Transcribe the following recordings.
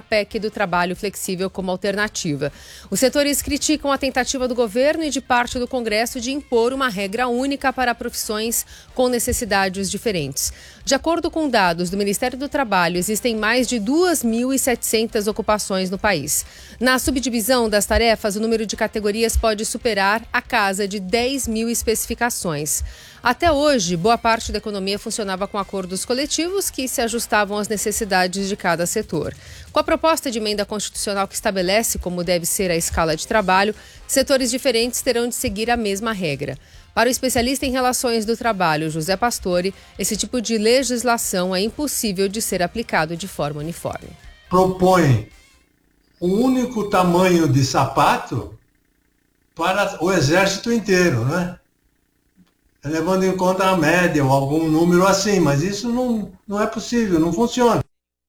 PEC do trabalho flexível como alternativa. Os setores criticam a tentativa do governo e de parte do Congresso de impor uma regra única para profissões com necessidades diferentes. De acordo com dados do Ministério do Trabalho, existem mais de 2.700 ocupações no país. Na subdivisão das tarefas, o número de categorias pode superar a casa de 10 mil especificações. Até hoje, boa parte da economia funcionava com acordos coletivos que se ajustavam às necessidades de cada setor. Com a proposta de emenda constitucional que estabelece como deve ser a escala de trabalho, setores diferentes terão de seguir a mesma regra. Para o especialista em relações do trabalho, José Pastore, esse tipo de legislação é impossível de ser aplicado de forma uniforme. Propõe um único tamanho de sapato para o exército inteiro, né? Levando em conta a média ou algum número assim, mas isso não é possível, não funciona.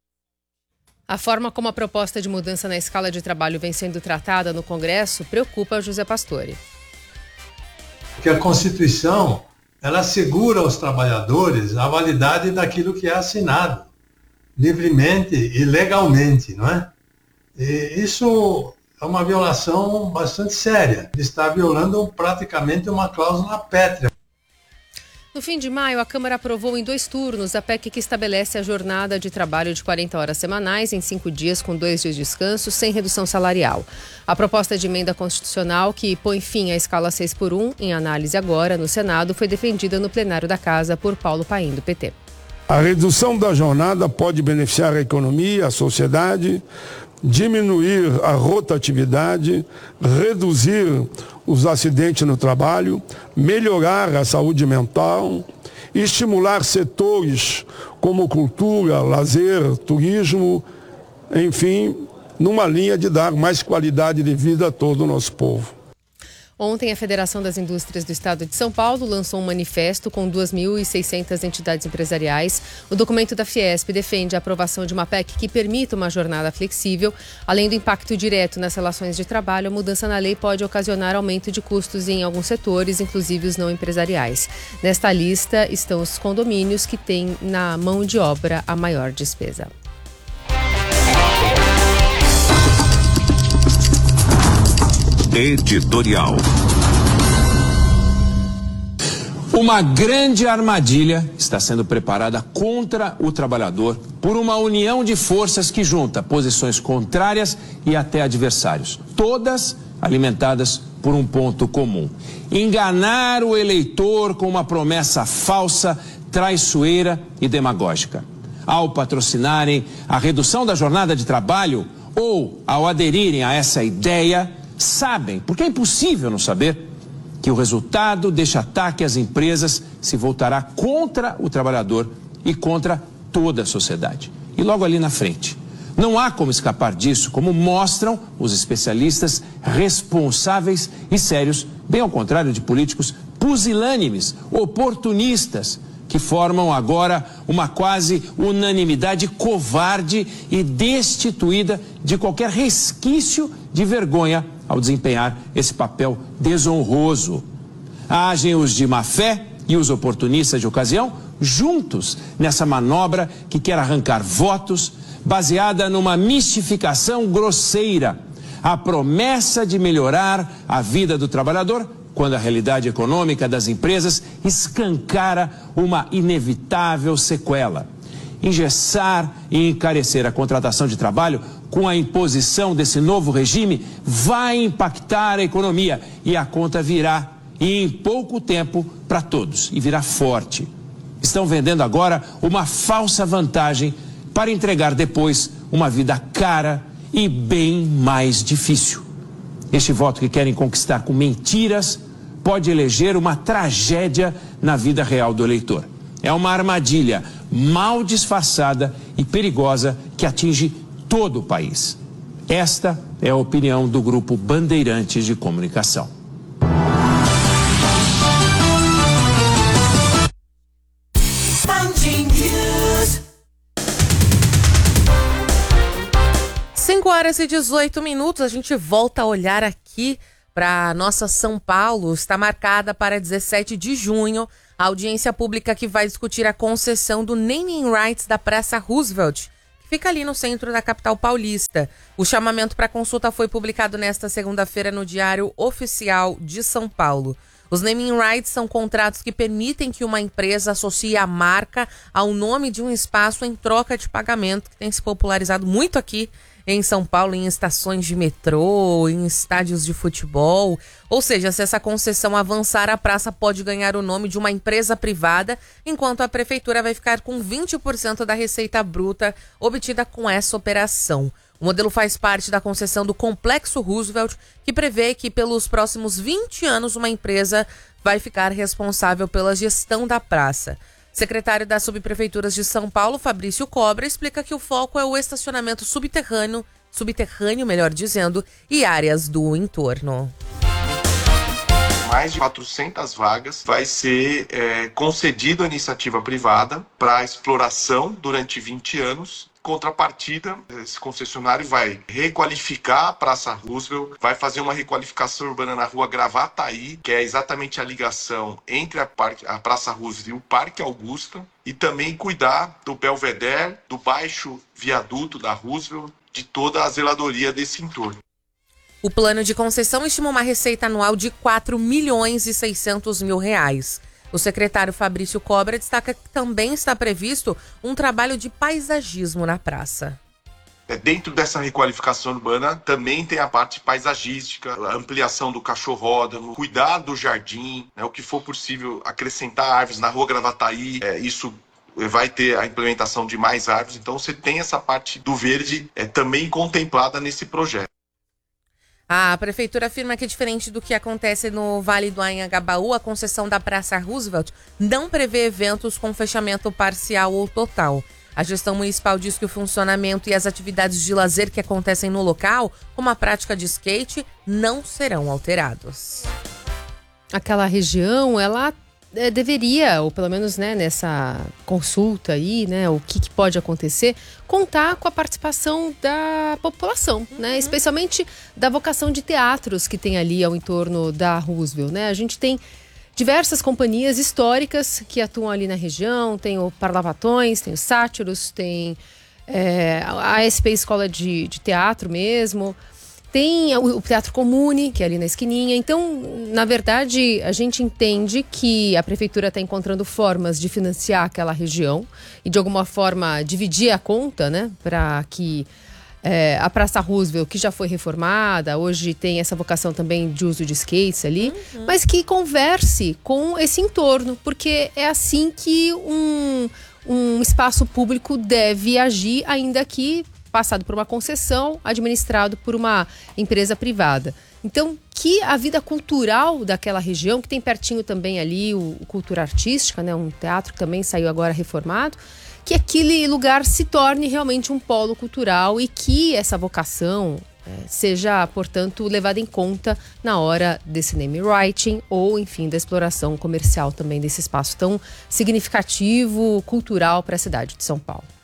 A forma como a proposta de mudança na escala de trabalho vem sendo tratada no Congresso preocupa José Pastore. Porque a Constituição, ela assegura aos trabalhadores a validade daquilo que é assinado, livremente e legalmente, não é? E isso é uma violação bastante séria. Ele está violando praticamente uma cláusula pétrea. No fim de maio, a Câmara aprovou em 2 turnos a PEC que estabelece a jornada de trabalho de 40 horas semanais em 5 dias com 2 dias de descanso, sem redução salarial. A proposta de emenda constitucional que põe fim à escala 6x1, em análise agora no Senado, foi defendida no plenário da Casa por Paulo Paim, do PT. A redução da jornada pode beneficiar a economia, a sociedade, diminuir a rotatividade, reduzir os acidentes no trabalho, melhorar a saúde mental, estimular setores como cultura, lazer, turismo, enfim, numa linha de dar mais qualidade de vida a todo o nosso povo. Ontem, a Federação das Indústrias do Estado de São Paulo lançou um manifesto com 2.600 entidades empresariais. O documento da Fiesp defende a aprovação de uma PEC que permita uma jornada flexível. Além do impacto direto nas relações de trabalho, a mudança na lei pode ocasionar aumento de custos em alguns setores, inclusive os não empresariais. Nesta lista estão os condomínios, que têm na mão de obra a maior despesa. Editorial. Uma grande armadilha está sendo preparada contra o trabalhador por uma união de forças que junta posições contrárias e até adversários, todas alimentadas por um ponto comum: enganar o eleitor com uma promessa falsa, traiçoeira e demagógica. Ao patrocinarem a redução da jornada de trabalho ou ao aderirem a essa ideia, sabem, porque é impossível não saber, que o resultado deste ataque às empresas se voltará contra o trabalhador e contra toda a sociedade. E logo ali na frente, não há como escapar disso, como mostram os especialistas responsáveis e sérios, bem ao contrário de políticos pusilânimes, oportunistas, que formam agora uma quase unanimidade covarde e destituída de qualquer resquício de vergonha ao desempenhar esse papel desonroso. Agem os de má fé e os oportunistas de ocasião juntos nessa manobra que quer arrancar votos, baseada numa mistificação grosseira, a promessa de melhorar a vida do trabalhador, quando a realidade econômica das empresas escancara uma inevitável sequela. Engessar e encarecer a contratação de trabalho com a imposição desse novo regime vai impactar a economia e a conta virá, e em pouco tempo, para todos, e virá forte. Estão vendendo agora uma falsa vantagem para entregar depois uma vida cara e bem mais difícil. Este voto que querem conquistar com mentiras pode eleger uma tragédia na vida real do eleitor. É uma armadilha mal disfarçada e perigosa que atinge todo o país. Esta é a opinião do Grupo Bandeirantes de Comunicação. Cinco horas e 18 minutos, a gente volta a olhar aqui para a nossa São Paulo. Está marcada para 17 de junho a audiência pública que vai discutir a concessão do naming rights da Praça Roosevelt, que fica ali no centro da capital paulista. O chamamento para consulta foi publicado nesta segunda-feira no Diário Oficial de São Paulo. Os naming rights são contratos que permitem que uma empresa associe a marca ao nome de um espaço em troca de pagamento, que tem se popularizado muito aqui em São Paulo, em estações de metrô, em estádios de futebol. Ou seja, se essa concessão avançar, a praça pode ganhar o nome de uma empresa privada, enquanto a prefeitura vai ficar com 20% da receita bruta obtida com essa operação. O modelo faz parte da concessão do Complexo Roosevelt, que prevê que pelos próximos 20 anos uma empresa vai ficar responsável pela gestão da praça. Secretário das Subprefeituras de São Paulo, Fabrício Cobra, explica que o foco é o estacionamento subterrâneo, melhor dizendo, e áreas do entorno. Mais de 400 vagas vai ser concedido à iniciativa privada para exploração durante 20 anos. Contrapartida, esse concessionário vai requalificar a Praça Roosevelt, vai fazer uma requalificação urbana na rua Gravataí, que é exatamente a ligação entre a Praça Roosevelt e o Parque Augusta, e também cuidar do Belvedere, do baixo viaduto da Roosevelt, de toda a zeladoria desse entorno. O plano de concessão estima uma receita anual de R$4.600.000. O secretário Fabrício Cobra destaca que também está previsto um trabalho de paisagismo na praça. Dentro dessa requalificação urbana também tem a parte paisagística, a ampliação do cachorródromo, cuidar do jardim, o que for possível, acrescentar árvores na rua Gravataí, isso vai ter a implementação de mais árvores. Então você tem essa parte do verde também contemplada nesse projeto. A prefeitura afirma que, diferente do que acontece no Vale do Anhangabaú, a concessão da Praça Roosevelt não prevê eventos com fechamento parcial ou total. A gestão municipal diz que o funcionamento e as atividades de lazer que acontecem no local, como a prática de skate, não serão alterados. Aquela região, ela deveria, ou pelo menos nessa consulta aí, o que pode acontecer, contar com a participação da população, especialmente da vocação de teatros que tem ali ao entorno da Roosevelt. A gente tem diversas companhias históricas que atuam ali na região, tem o Parlavatões, tem os Sátiros, tem a SP Escola de Teatro mesmo, tem o Teatro Comune, que é ali na esquininha. Então, na verdade, a gente entende que a prefeitura está encontrando formas de financiar aquela região e, de alguma forma, dividir a conta, para que a Praça Roosevelt, que já foi reformada, hoje tem essa vocação também de uso de skates ali, mas que converse com esse entorno, porque é assim que um espaço público deve agir, ainda que passado por uma concessão, administrado por uma empresa privada. Então, que a vida cultural daquela região, que tem pertinho também ali o Cultura Artística, um teatro que também saiu agora reformado, que aquele lugar se torne realmente um polo cultural e que essa vocação seja, portanto, levada em conta na hora desse name writing ou, enfim, da exploração comercial também desse espaço tão significativo, cultural para a cidade de São Paulo.